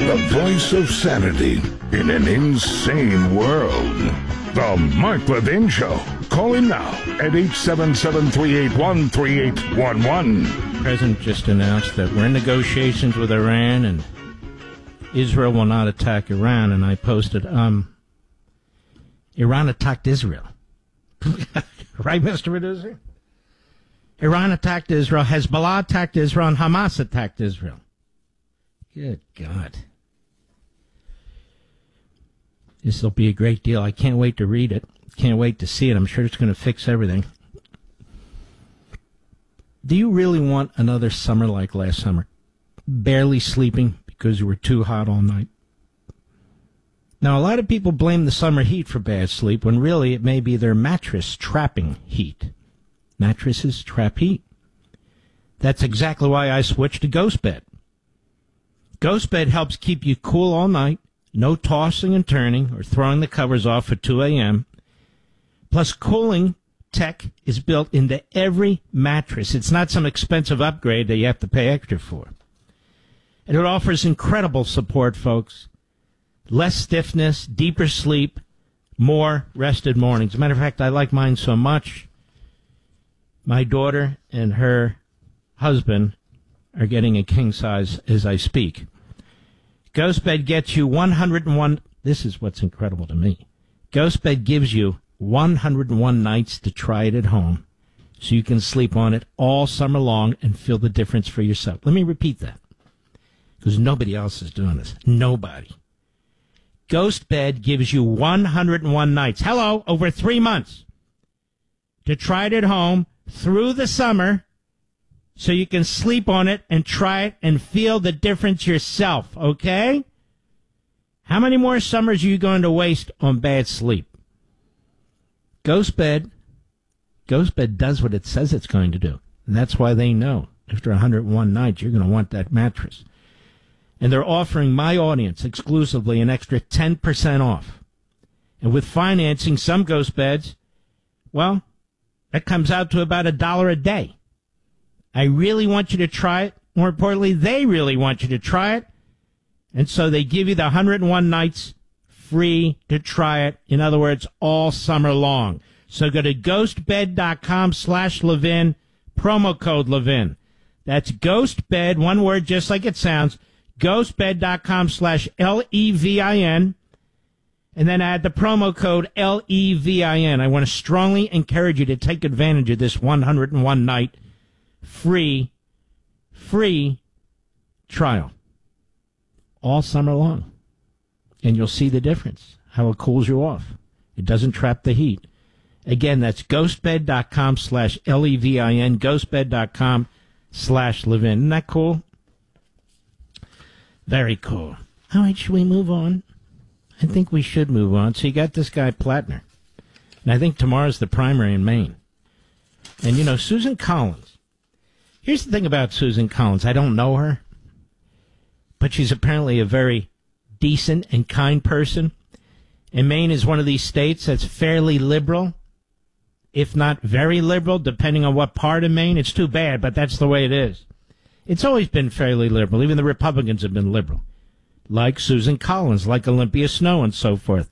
The voice of sanity in an insane world. The Mark Levin Show. Call him now at 877-381-3811. The president just announced that we're in negotiations with Iran and Israel will not attack Iran. And I posted, Iran attacked Israel. Right, Mr. Producer? Iran attacked Israel, Hezbollah attacked Israel, and Hamas attacked Israel. Good God. This will be a great deal. I can't wait to read it. Can't wait to see it. I'm sure it's going to fix everything. Do you really want another summer like last summer? Barely sleeping because you were too hot all night? Now, a lot of people blame the summer heat for bad sleep when really it may be their mattress trapping heat. Mattresses trap heat. That's exactly why I switched to Ghost Bed. Ghost Bed helps keep you cool all night, no tossing and turning or throwing the covers off at 2 a.m. Plus, cooling tech is built into every mattress. It's not some expensive upgrade that you have to pay extra for. And it offers incredible support, folks. Less stiffness, deeper sleep, more rested mornings. As a matter of fact, I like mine so much. My daughter and her husband are getting a king size as I speak. Ghost Bed gets you 101. This is what's incredible to me. Ghost Bed gives you 101 nights to try it at home so you can sleep on it all summer long and feel the difference for yourself. Let me repeat that because nobody else is doing this. Nobody. Ghost Bed gives you 101 nights. Hello, over 3 months to try it at home through the summer so you can sleep on it and try it and feel the difference yourself, okay? How many more summers are you going to waste on bad sleep? Ghost Bed does what it says it's going to do. And that's why they know after 101 nights you're going to want that mattress. And they're offering my audience exclusively an extra 10% off. And with financing, some Ghost Beds, well, that comes out to about $1 a day. I really want you to try it. More importantly, they really want you to try it. And so they give you the 101 nights free to try it. In other words, all summer long. So go to ghostbed.com/Levin, promo code Levin. That's Ghostbed, one word just like it sounds, ghostbed.com/Levin. And then add the promo code LEVIN. I want to strongly encourage you to take advantage of this 101 night free trial all summer long. And you'll see the difference, how it cools you off. It doesn't trap the heat. Again, that's ghostbed.com/Levin, ghostbed.com/Levin. Isn't that cool? Very cool. All right, should we move on? I think we should move on. So you got this guy, Plattner. And I think tomorrow's the primary in Maine. And, you know, Susan Collins. Here's the thing about Susan Collins. I don't know her. But she's apparently a very decent and kind person. And Maine is one of these states that's fairly liberal, if not very liberal, depending on what part of Maine. It's too bad, but that's the way it is. It's always been fairly liberal. Even the Republicans have been liberal. Like Susan Collins, like Olympia Snowe, and so forth.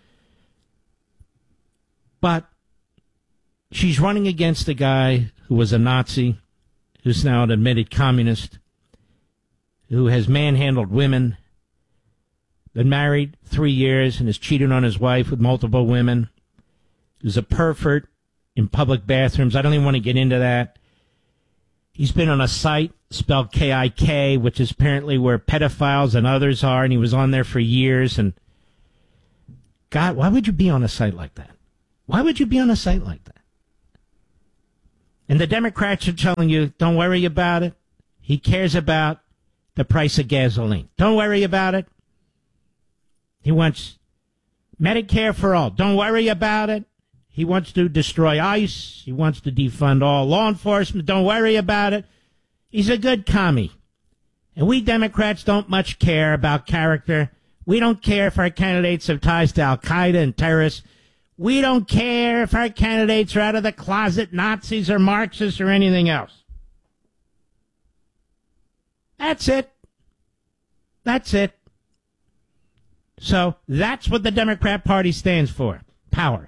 But she's running against a guy who was a Nazi, who's now an admitted communist, who has manhandled women, been married 3 years and has cheated on his wife with multiple women, who's a pervert in public bathrooms. I don't even want to get into that. He's been on a site spelled KIK, which is apparently where pedophiles and others are, and he was on there for years. And God, why would you be on a site like that? Why would you be on a site like that? And the Democrats are telling you, don't worry about it. He cares about the price of gasoline. Don't worry about it. He wants Medicare for all. Don't worry about it. He wants to destroy ICE. He wants to defund all law enforcement. Don't worry about it. He's a good commie. And we Democrats don't much care about character. We don't care if our candidates have ties to Al-Qaeda and terrorists. We don't care if our candidates are out of the closet Nazis or Marxists or anything else. That's it. That's it. So that's what the Democrat Party stands for. Power.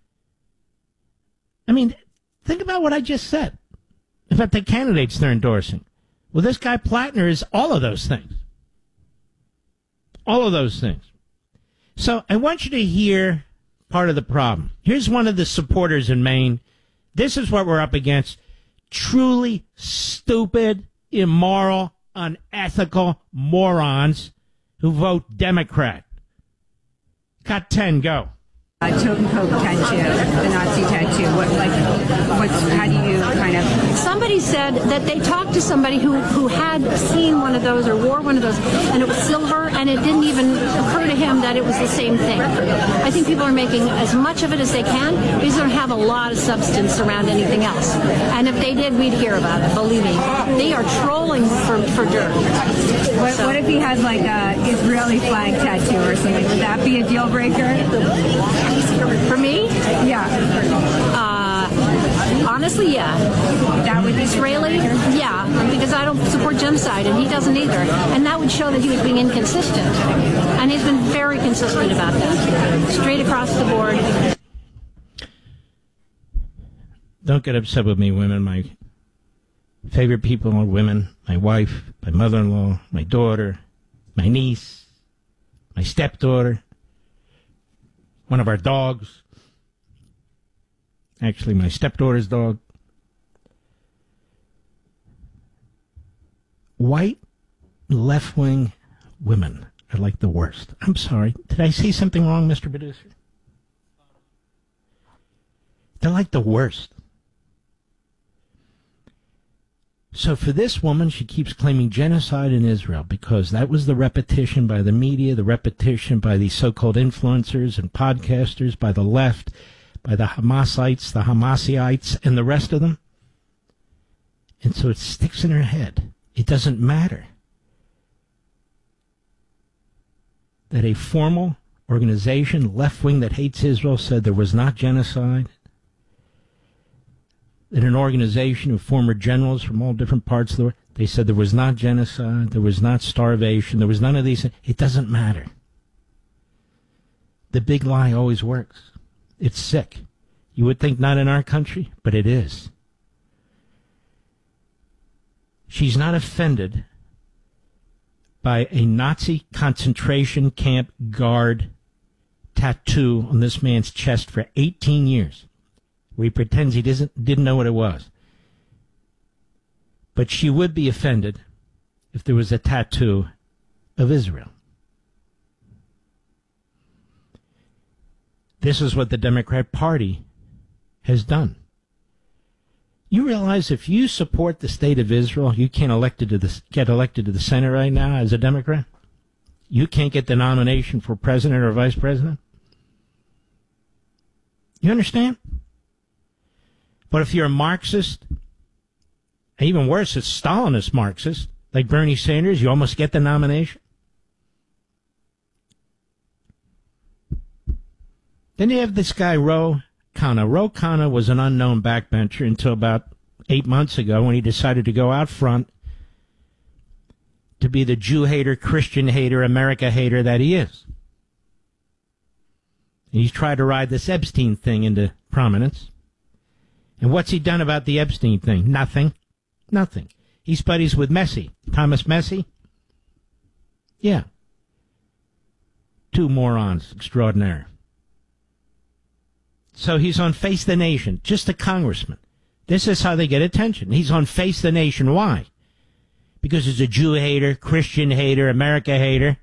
I mean, think about what I just said about the candidates they're endorsing. Well, this guy Plattner is all of those things. All of those things. So I want you to hear part of the problem. Here's one of the supporters in Maine. This is what we're up against. Truly stupid, immoral, unethical morons who vote Democrat. Got 10, go. Token Pope tattoo, the Nazi tattoo. How do you kind of... Somebody said that they talked to somebody who had seen one of those or wore one of those, and it was silver, and it didn't even occur to him that it was the same thing. I think people are making as much of it as they can because they don't have a lot of substance around anything else. And if they did, we'd hear about it, believe me. They are trolling for dirt. What if he has like a Israeli flag tattoo or something? Would that be a deal breaker? For me? Yeah. Honestly, yeah. That would be Israeli? Yeah, because I don't support genocide, and he doesn't either. And that would show that he was being inconsistent. And he's been very consistent about that. Straight across the board. Don't get upset with me, women. My favorite people are women. My wife, my mother-in-law, my daughter, my niece, my stepdaughter, one of our dogs. Actually, my stepdaughter's dog. White, left-wing women are like the worst. I'm sorry. Did I say something wrong, Mr. Producer? They're like the worst. So for this woman, she keeps claiming genocide in Israel because that was the repetition by the media, the repetition by these so-called influencers and podcasters, by the left, by the Hamasites, the Hamasiites, and the rest of them. And so it sticks in her head. It doesn't matter that a formal organization, left-wing that hates Israel, said there was not genocide. That an organization of former generals from all different parts of the world, they said there was not genocide, there was not starvation, there was none of these things. It doesn't matter. The big lie always works. It's sick. You would think not in our country, but it is. She's not offended by a Nazi concentration camp guard tattoo on this man's chest for 18 years, where he pretends he didn't know what it was. But she would be offended if there was a tattoo of Israel. This is what the Democrat Party has done. You realize if you support the state of Israel, you can't get elected to the Senate right now as a Democrat? You can't get the nomination for president or vice president? You understand? But if you're a Marxist, even worse, a Stalinist Marxist, like Bernie Sanders, you almost get the nomination. Then you have this guy, Ro Khanna. Ro Khanna was an unknown backbencher until about 8 months ago when he decided to go out front to be the Jew hater, Christian hater, America hater that he is. And he's tried to ride this Epstein thing into prominence. And what's he done about the Epstein thing? Nothing. Nothing. He's buddies with Messi. Thomas Messi? Yeah. Two morons extraordinaire. So he's on Face the Nation, just a congressman. This is how they get attention. He's on Face the Nation. Why? Because he's a Jew hater, Christian hater, America hater,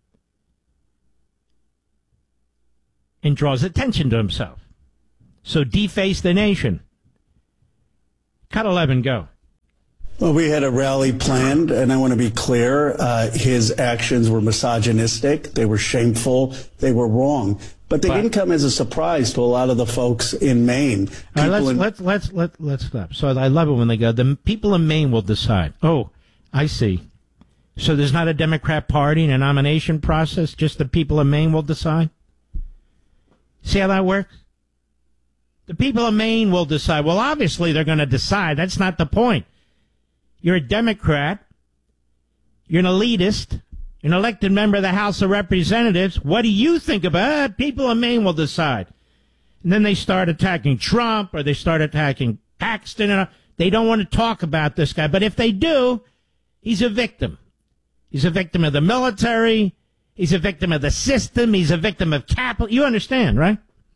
and draws attention to himself. So deface the nation. Cut 11, go. Well, we had a rally planned, and I want to be clear. His actions were misogynistic. They were shameful. They were wrong. But they didn't come as a surprise to a lot of the folks in Maine. All right, let's stop. So I love it when they go, the people in Maine will decide. Oh, I see. So there's not a Democrat Party and a nomination process, just the people in Maine will decide? See how that works? The people of Maine will decide. Well, obviously they're going to decide. That's not the point. You're a Democrat. You're an elitist. an elected member of the House of Representatives. What do you think about it? People in Maine will decide. And then they start attacking Trump, or they start attacking Paxton. And they don't want to talk about this guy. But if they do, he's a victim. He's a victim of the military. He's a victim of the system. He's a victim of capital. You understand, right?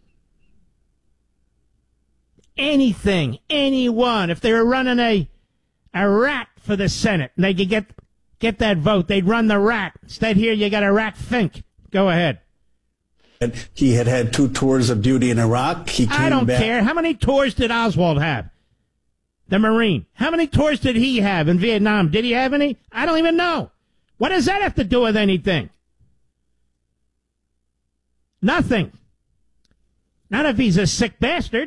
Anything, anyone, if they were running a rat for the Senate, and they could get that vote, they'd run the rat. Instead, here you got a rat Fink. Go ahead. He had 2 tours of duty in Iraq. He came back. I don't care. How many tours did Oswald have? The Marine. How many tours did he have in Vietnam? Did he have any? I don't even know. What does that have to do with anything? Nothing. Not if he's a sick bastard.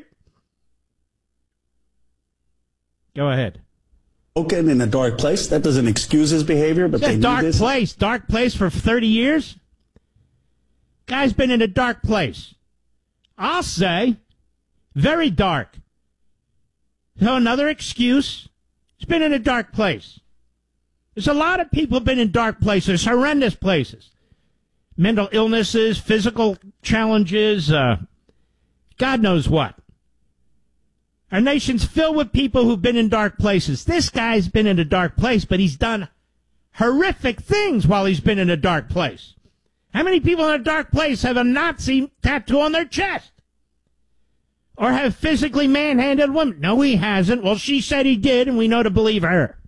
Go ahead. Broken in a dark place. That doesn't excuse his behavior, but they dark need this. Dark place for 30 years? Guy's been in a dark place. I'll say, very dark. So another excuse. He's been in a dark place. There's a lot of people been in dark places, horrendous places. Mental illnesses, physical challenges, God knows what. Our nation's filled with people who've been in dark places. This guy's been in a dark place, but he's done horrific things while he's been in a dark place. How many people in a dark place have a Nazi tattoo on their chest? Or have physically manhandled women? No, he hasn't. Well, she said he did, and we know to believe her.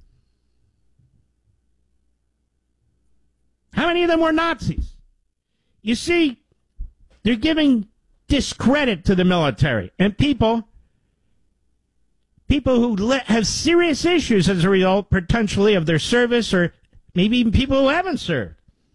How many of them were Nazis? You see, they're giving discredit to the military. And people who have serious issues as a result, potentially, of their service, or maybe even people who haven't served.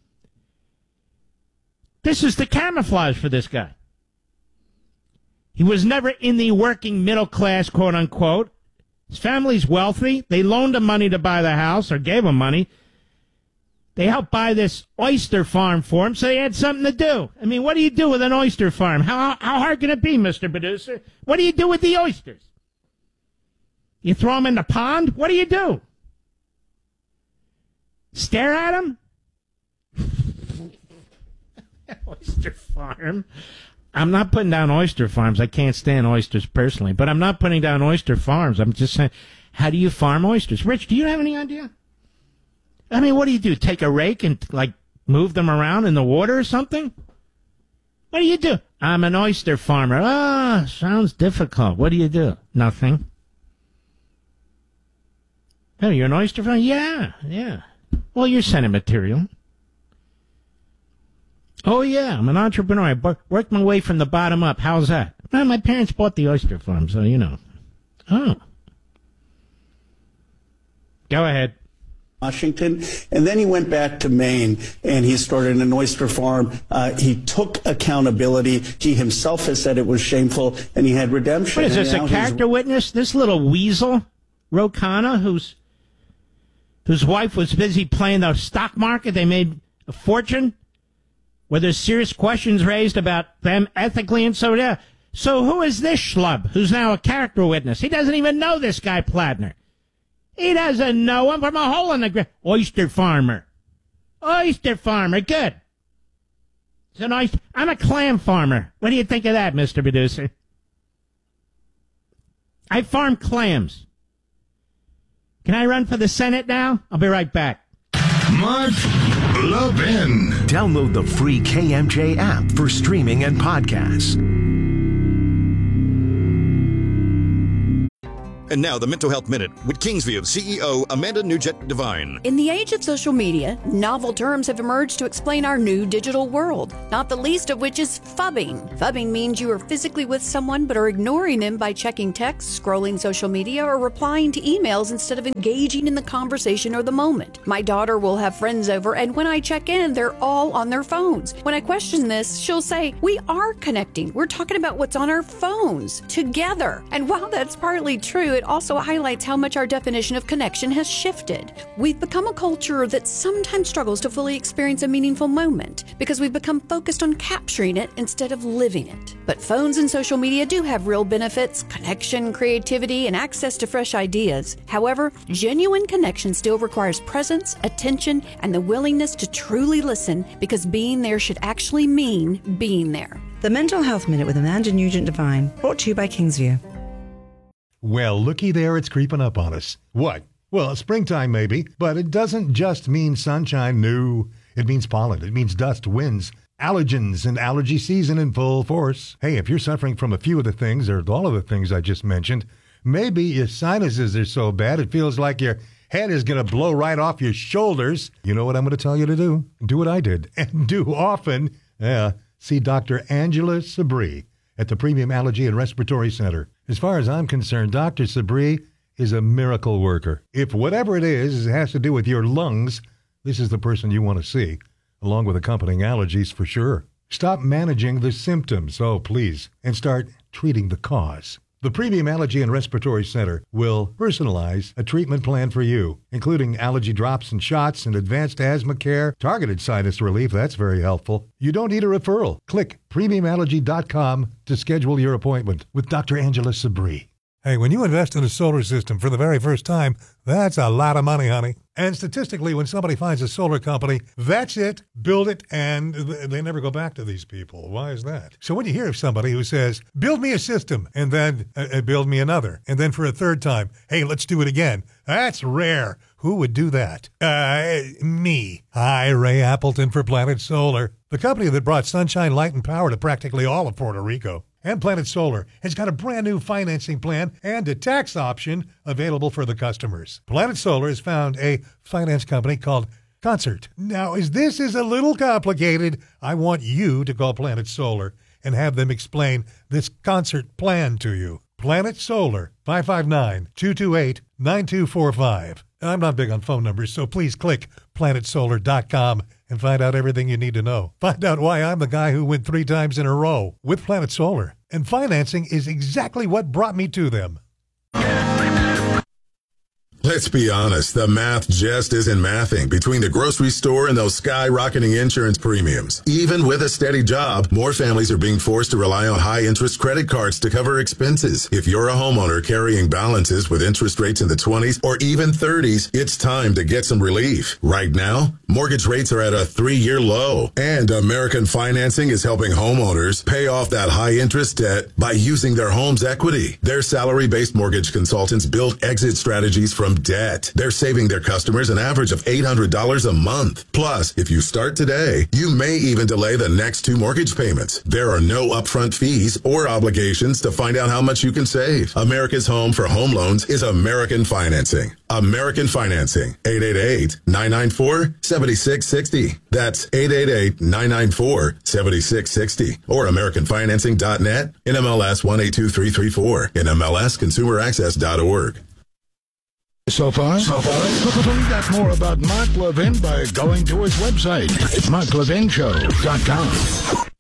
This is the camouflage for this guy. He was never in the working middle class, quote unquote. His family's wealthy. They loaned him money to buy the house, or gave him money. They helped buy this oyster farm for him, so they had something to do. I mean, what do you do with an oyster farm? How hard can it be, Mr. Producer? What do you do with the oysters? You throw them in the pond? What do you do? Stare at them? Oyster farm. I'm not putting down oyster farms. I can't stand oysters personally, but I'm not putting down oyster farms. I'm just saying, how do you farm oysters? Rich, do you have any idea? I mean, what do you do? Take a rake and, move them around in the water or something? What do you do? I'm an oyster farmer. Ah, sounds difficult. What do you do? Nothing. Oh, you're an oyster farmer? Yeah. Well, you're sending material. Oh, yeah, I'm an entrepreneur. I worked my way from the bottom up. How's that? Well, my parents bought the oyster farm, so you know. Oh. Go ahead. Washington, and then he went back to Maine, and he started an oyster farm. He took accountability. He himself has said it was shameful, and he had redemption. What is this, a character witness? This little weasel, Ro Khanna, whose wife was busy playing the stock market. They made a fortune. Where there's serious questions raised about them ethically and so on. So who is this schlub who's now a character witness? He doesn't even know this guy Plattner. He doesn't know him from a hole in the ground. Oyster farmer. Oyster farmer, good. I'm a clam farmer. What do you think of that, Mr. Producer? I farm clams. Can I run for the Senate now? I'll be right back. Mark Levin. Download the free KMJ app for streaming and podcasts. And now the Mental Health Minute with Kingsview CEO Amanda Nugent Devine. In the age of social media, novel terms have emerged to explain our new digital world, not the least of which is phubbing. Phubbing means you are physically with someone but are ignoring them by checking texts, scrolling social media, or replying to emails instead of engaging in the conversation or the moment. My daughter will have friends over, and when I check in, they're all on their phones. When I question this, she'll say, "We are connecting. We're talking about what's on our phones together." And while that's partly true, it it also highlights how much our definition of connection has shifted. We've become a culture that sometimes struggles to fully experience a meaningful moment because we've become focused on capturing it instead of living it. But phones and social media do have real benefits: connection, creativity, and access to fresh ideas. However, genuine connection still requires presence, attention, and the willingness to truly listen, because being there should actually mean being there. The Mental Health Minute with Amanda Nugent Devine, brought to you by Kingsview. Well, looky there, it's creeping up on us. What? Well, springtime maybe, but it doesn't just mean sunshine. No, it means pollen. It means dust, winds, allergens, and allergy season in full force. Hey, if you're suffering from a few of the things or all of the things I just mentioned, maybe your sinuses are so bad it feels like your head is going to blow right off your shoulders. You know what I'm going to tell you to do? Do what I did, and do often. See Dr. Angela Sabri at the Premium Allergy and Respiratory Center. As far as I'm concerned, Dr. Sabri is a miracle worker. If whatever it is has to do with your lungs, this is the person you want to see, along with accompanying allergies for sure. Stop managing the symptoms, please, and start treating the cause. The Premium Allergy and Respiratory Center will personalize a treatment plan for you, including allergy drops and shots and advanced asthma care, targeted sinus relief. That's very helpful. You don't need a referral. Click premiumallergy.com to schedule your appointment with Dr. Angela Sabri. Hey, when you invest in a solar system for the very first time, that's a lot of money, honey. And statistically, when somebody finds a solar company, that's it, build it, and they never go back to these people. Why is that? So when you hear of somebody who says, build me a system, and then build me another, and then for a third time, hey, let's do it again, that's rare. Who would do that? Me. Hi, Ray Appleton for Planet Solar, the company that brought sunshine, light, and power to practically all of Puerto Rico. And Planet Solar has got a brand new financing plan and a tax option available for the customers. Planet Solar has found a finance company called Concert. Now, as this is a little complicated, I want you to call Planet Solar and have them explain this Concert plan to you. Planet Solar, 559-228-9245. I'm not big on phone numbers, so please click planetsolar.com and find out everything you need to know. Find out why I'm the guy who went 3 times in a row with Planet Solar. And financing is exactly what brought me to them. Let's be honest, the math just isn't mathing between the grocery store and those skyrocketing insurance premiums. Even with a steady job, more families are being forced to rely on high-interest credit cards to cover expenses. If you're a homeowner carrying balances with interest rates in the 20s or even 30s, it's time to get some relief. Right now, mortgage rates are at a 3-year low, and American Financing is helping homeowners pay off that high-interest debt by using their home's equity. Their salary-based mortgage consultants build exit strategies from debt. They're saving their customers an average of $800 a month. Plus, if you start today, you may even delay the next 2 mortgage payments. There are no upfront fees or obligations to find out how much you can save. America's home for home loans is American Financing. American Financing, 888-994-7660. That's 888-994-7660. Or AmericanFinancing.net, NMLS 182334, NMLSConsumerAccess.org. So far? Find out more about Mark Levin by going to his website, marklevinshow.com.